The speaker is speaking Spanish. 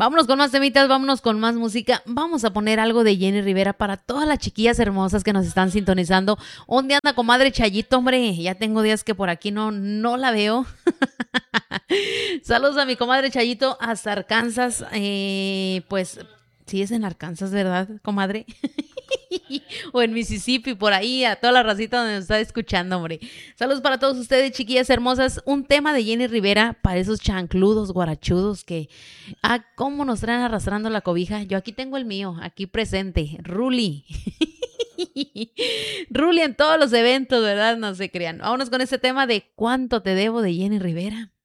Vámonos con más temitas, vámonos con más música. Vamos a poner algo de Jenny Rivera para todas las chiquillas hermosas que nos están sintonizando. ¿Dónde anda, comadre Chayito, hombre? Ya tengo días que por aquí no la veo. Saludos a mi comadre Chayito hasta Arkansas. Pues sí es en Arkansas, ¿verdad, comadre? O en Mississippi, por ahí, a toda la racita donde nos está escuchando, hombre. Saludos para todos ustedes, chiquillas hermosas. Un tema de Jenny Rivera para esos chancludos, guarachudos que, cómo nos traen arrastrando la cobija. Yo aquí tengo el mío, aquí presente, Ruli. Ruli en todos los eventos, ¿verdad? No se crean. Vámonos con este tema de ¿Cuánto te debo de Jenny Rivera?